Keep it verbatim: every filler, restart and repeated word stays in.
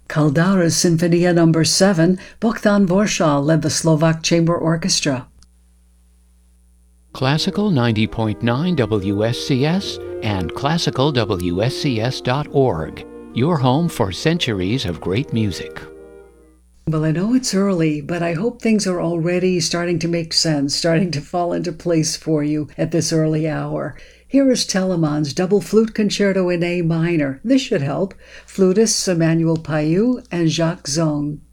Kaldara's Sinfonia number seven, Bogdan Vorshal led the Slovak Chamber Orchestra. Classical ninety point nine W S C S and classical W S C S dot org, your home for centuries of great music. Well, I know it's early, but I hope things are already starting to make sense, starting to fall into place for you at this early hour. Here is Telemann's Double Flute Concerto in A minor. This should help. Flutists Emmanuel Payou and Jacques Zone.